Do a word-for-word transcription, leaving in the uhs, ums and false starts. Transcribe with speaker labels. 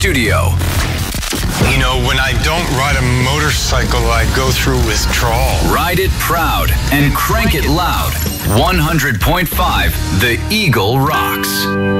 Speaker 1: Studio.
Speaker 2: You know, when I don't ride a motorcycle, I go through withdrawal.
Speaker 1: Ride it proud and crank it loud. one hundred point five The Eagle rocks.